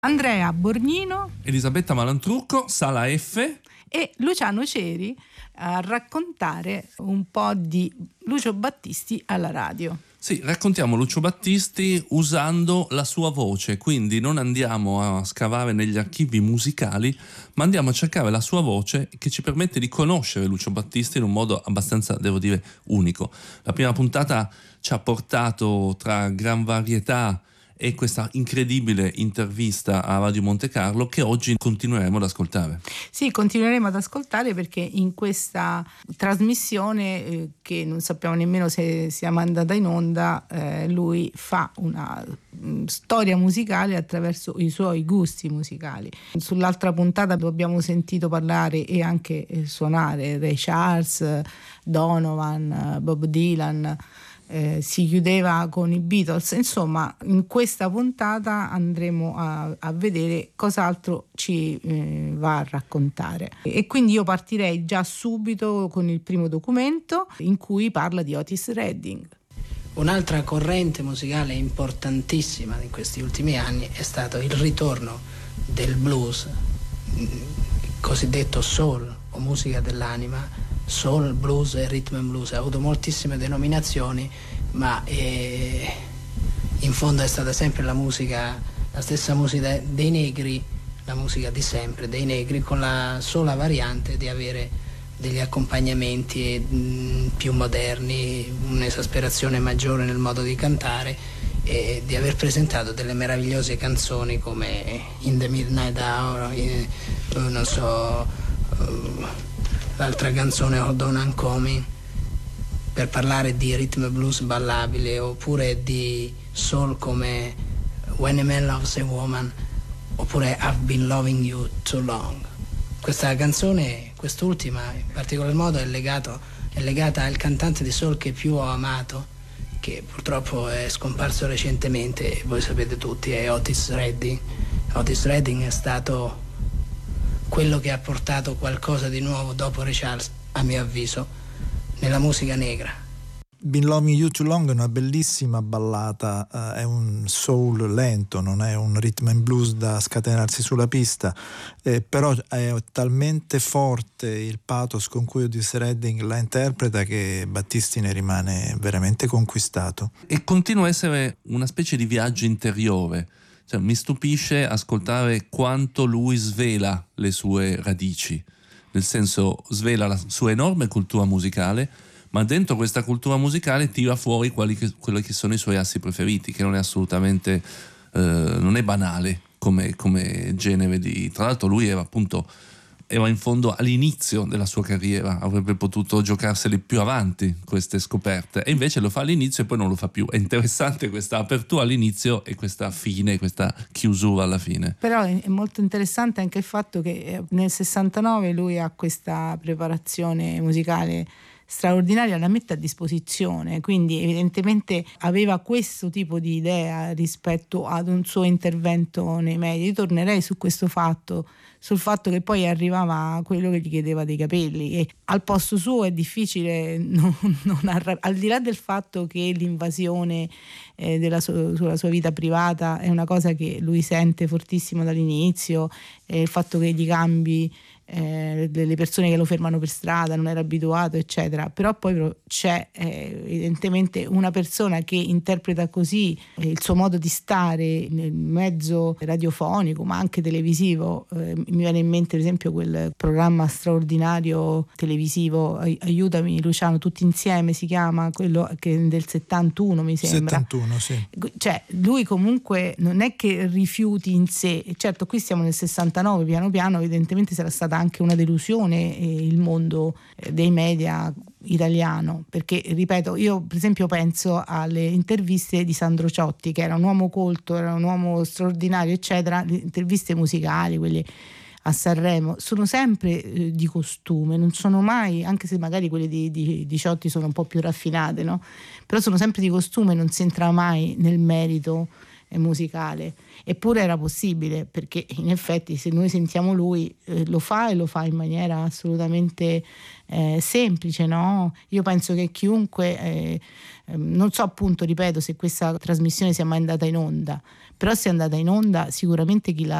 Andrea Borgnino, Elisabetta Malantrucco, Sala F e Luciano Ceri a raccontare un po' di Lucio Battisti alla radio. Sì, raccontiamo Lucio Battisti usando la sua voce, quindi non andiamo a scavare negli archivi musicali, ma andiamo a cercare la sua voce che ci permette di conoscere Lucio Battisti in un modo abbastanza, devo dire, unico. La prima puntata ci ha portato tra gran varietà e questa incredibile intervista a Radio Monte Carlo che oggi continueremo ad ascoltare. Sì, continueremo ad ascoltare perché in questa trasmissione che non sappiamo nemmeno se sia mandata in onda, lui fa una storia musicale attraverso i suoi gusti musicali. Sull'altra puntata abbiamo sentito parlare e anche suonare Ray Charles, Donovan, Bob Dylan. Si chiudeva con i Beatles. Insomma, in questa puntata andremo a vedere cos'altro ci va a raccontare, e quindi io partirei già subito con il primo documento in cui parla di Otis Redding. Un'altra corrente musicale importantissima in questi ultimi anni è stato il ritorno del blues, cosiddetto soul o musica dell'anima. Soul, blues e rhythm and blues ha avuto moltissime denominazioni, ma in fondo è stata sempre la stessa musica dei negri, la musica di sempre dei negri, con la sola variante di avere degli accompagnamenti più moderni, un'esasperazione maggiore nel modo di cantare e di aver presentato delle meravigliose canzoni come In the Midnight Hour, non so, l'altra canzone Hold On I'm Coming, per parlare di rhythm blues ballabile, oppure di soul come When a Man Loves a Woman, oppure I've Been Loving You Too Long. Questa canzone, quest'ultima in particolar modo, è legata al cantante di soul che più ho amato, che purtroppo è scomparso recentemente, voi sapete tutti, è Otis Redding. Otis Redding è stato quello che ha portato qualcosa di nuovo dopo Ray Charles, a mio avviso, nella musica negra. Been Loving You Too Long è una bellissima ballata, è un soul lento, non è un rhythm and blues da scatenarsi sulla pista, però è talmente forte il pathos con cui Otis Redding la interpreta che Battisti ne rimane veramente conquistato. E continua a essere una specie di viaggio interiore. Cioè, mi stupisce ascoltare quanto lui svela le sue radici, nel senso svela la sua enorme cultura musicale, ma dentro questa cultura musicale tira fuori quelli che sono i suoi assi preferiti, che non è assolutamente non è banale come genere di. Tra l'altro lui era in fondo all'inizio della sua carriera, avrebbe potuto giocarseli più avanti queste scoperte, e invece lo fa all'inizio e poi non lo fa più. È interessante questa apertura all'inizio e questa fine, questa chiusura alla fine. Però è molto interessante anche il fatto che nel 69 lui ha questa preparazione musicale straordinaria, la mette a disposizione, quindi evidentemente aveva questo tipo di idea rispetto ad un suo intervento nei media. Io tornerei su questo fatto, sul fatto che poi arrivava quello che gli chiedeva dei capelli, e al posto suo è difficile al di là del fatto che l'invasione sulla sua vita privata è una cosa che lui sente fortissimo dall'inizio, il fatto che gli cambi le persone che lo fermano per strada, non era abituato, eccetera. Però poi c'è evidentemente una persona che interpreta così il suo modo di stare nel mezzo radiofonico ma anche televisivo. Mi viene in mente per esempio quel programma straordinario televisivo, aiutami Luciano, Tutti insieme si chiama, quello che del 71 mi sembra. 71, sì. Cioè lui comunque non è che rifiuti in sé, certo qui siamo nel 69, piano piano evidentemente sarà stata anche una delusione il mondo dei media italiano, perché ripeto, io per esempio penso alle interviste di Sandro Ciotti, che era un uomo colto, era un uomo straordinario, eccetera. Le interviste musicali, quelle a Sanremo, sono sempre di costume, non sono mai, anche se magari quelle di Ciotti sono un po' più raffinate, no? Però sono sempre di costume, non si entra mai nel merito musicale, eppure era possibile, perché in effetti se noi sentiamo lui lo fa in maniera assolutamente semplice, no? Io penso che chiunque non so, appunto, ripeto, se questa trasmissione sia mai andata in onda, però se è andata in onda sicuramente chi l'ha